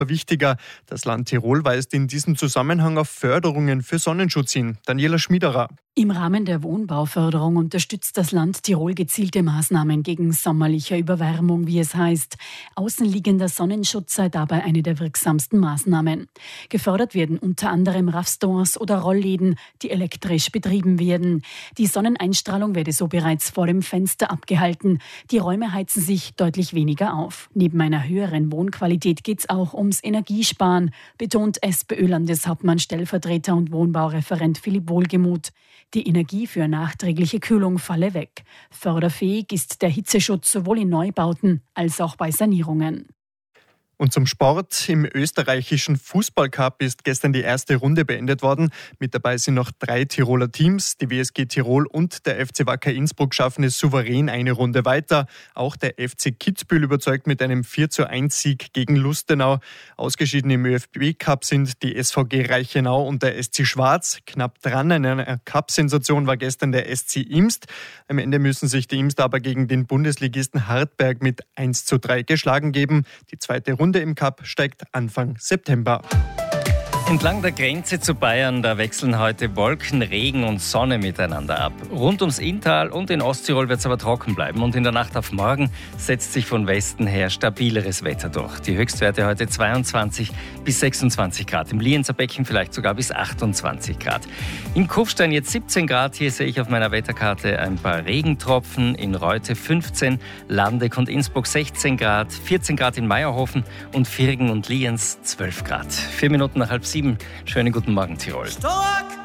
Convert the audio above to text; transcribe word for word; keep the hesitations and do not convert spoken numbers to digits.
wichtiger. Das Land Tirol weist in diesem Zusammenhang auf Förderungen für Sonnenschutz hin. Daniela Schmiederer. Im Rahmen der Wohnbauförderung unterstützt das Land Tirol gezielte Maßnahmen gegen sommerliche Überwärmung, wie es heißt. Außenliegender Sonnenschutz sei dabei eine der wirksamsten Maßnahmen. Gefördert werden unter anderem Raffstores oder Rollläden, die elektrisch betrieben werden. Die Sonneneinstrahlung werde so bereits vor dem Fenster abgehalten. Die Räume heizen sich deutlich weniger auf. Neben einer höheren Wohnqualität geht es auch ums Energiesparen, betont SPÖ-Landeshauptmann, Stellvertreter und Wohnbaureferent Philipp Wohlgemuth. Die Energie für nachträgliche Kühlung falle weg. Förderfähig ist der Hitzeschutz sowohl in Neubauten als auch bei Sanierungen. Und zum Sport. Im österreichischen Fußballcup ist gestern die erste Runde beendet worden. Mit dabei sind noch drei Tiroler Teams. Die W S G Tirol und der F C Wacker Innsbruck schaffen es souverän eine Runde weiter. Auch der F C Kitzbühel überzeugt mit einem vier zu eins Sieg gegen Lustenau. Ausgeschieden im ÖFB-Cup sind die S V G Reichenau und der S C Schwarz. Knapp dran an einer Cup-Sensation war gestern der S C Imst. Am Ende müssen sich die Imster aber gegen den Bundesligisten Hartberg mit eins zu drei geschlagen geben. Die zweite Runde im Cup steigt Anfang September. Entlang der Grenze zu Bayern, da wechseln heute Wolken, Regen und Sonne miteinander ab. Rund ums Inntal und in Osttirol wird es aber trocken bleiben. Und in der Nacht auf morgen setzt sich von Westen her stabileres Wetter durch. Die Höchstwerte heute zweiundzwanzig bis sechsundzwanzig Grad. Im Lienzer Becken vielleicht sogar bis achtundzwanzig Grad. In Kufstein jetzt siebzehn Grad. Hier sehe ich auf meiner Wetterkarte ein paar Regentropfen. In Reute fünfzehn, Landeck und Innsbruck sechzehn Grad, vierzehn Grad in Meierhofen und Virgen und Lienz zwölf Grad. Vier Minuten nach halb sieben. Schönen guten Morgen, Tirol.